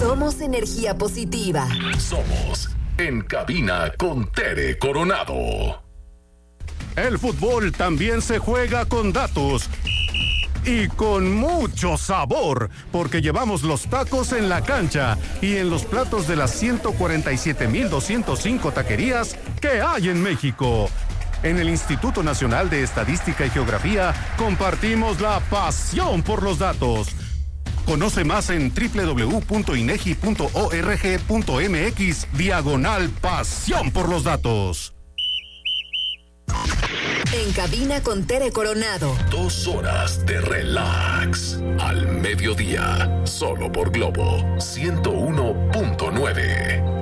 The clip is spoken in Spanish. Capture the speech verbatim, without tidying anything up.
Somos energía positiva. Somos En Cabina con Tere Coronado. El fútbol también se juega con datos. Y con mucho sabor, porque llevamos los tacos en la cancha y en los platos de las ciento cuarenta y siete mil doscientas cinco taquerías que hay en México. En el Instituto Nacional de Estadística y Geografía compartimos la pasión por los datos. Conoce más en doble u doble u doble u punto inegi punto org punto mx diagonal pasión por los datos. En Cabina con Tere Coronado. Dos horas de relax. Al mediodía. Solo por Globo ciento uno punto nueve.